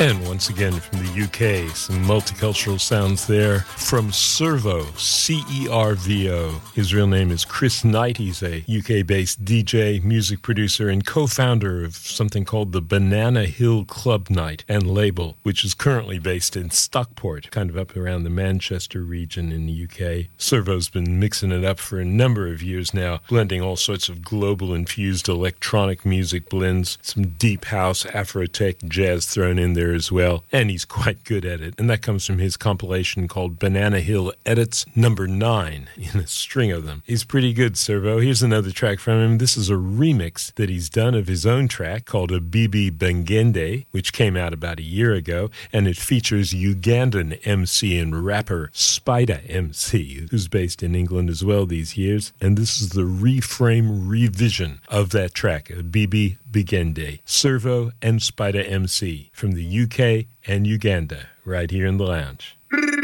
And once again from the UK, some multicultural sounds there from Cervo, C-E-R-V-O. His real name is Chris Knight. He's a UK-based DJ, music producer, and co-founder of something called the Banana Hill Club Night and label, which is currently based in Stockport, kind of up around the Manchester region in the UK. Cervo's been mixing it up for a number of years now, blending all sorts of global-infused electronic music blends, some deep house, Afro-tech, jazz thrown in there as well, and he's quite good at it. And that comes from his compilation called Banana Hill Edits number 9 in a string of them. He's pretty good, Cervo. Here's another track from him. This is a remix that he's done of his own track called Bibi Bengende, which came out about a year ago, and it features Ugandan MC and rapper Spider MC, who's based in England as well these years. And this is the reframe revision of that track, Bibi Bengende, Cervo and Spider MC from the UK and Uganda, right here in the lounge.